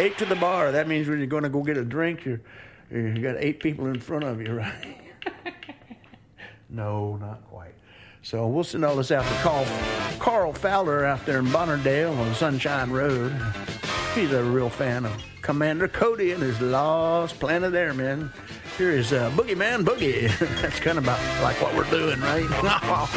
8 to the bar. That means when you're going to go get a drink, you got 8 people in front of you, right? No, not quite. So we'll send all this out to Carl Fowler out there in Bonnerdale on Sunshine Road. He's a real fan of Commander Cody and his Lost Planet Airmen. Here is Boogeyman Boogie. That's kind of about like what we're doing, right?